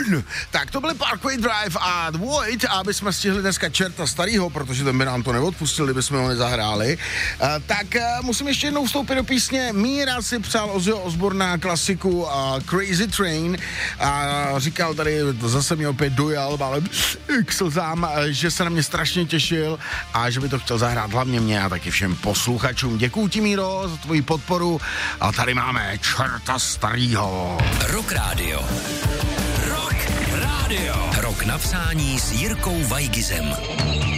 Burn. Tak to byly Parkway Drive a The Void, aby jsme stihli dneska čerta starýho, protože ten by nám to neodpustil, kdyby jsme ho nezahráli. Tak musím ještě jednou vstoupit do písně. Míra si přál Ozzyho Osbourna klasiku Crazy Train a říkal tady, zase mě opět dojal, ale k slzám, že se na mě strašně těšil a že by to chtěl zahrát hlavně mě a taky všem posluchačům. Děkuju ti, Míro, za tvoji podporu a tady máme čerta starýho. Rock Radio. Rock Radio. Rok napsání s Jirkou Vajgizem.